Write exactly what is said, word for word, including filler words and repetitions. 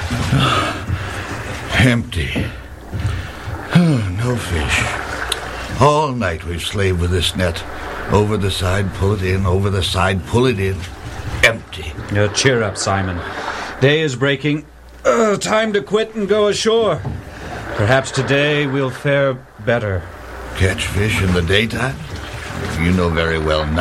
Empty. No fish. All night we've slaved with this net. Over the side, pull it in. Over the side, pull it in. Empty. Uh, cheer up, Simon. Day is breaking. Uh, time to quit and go ashore. Perhaps today we'll fare better. Catch fish in the daytime? You know very well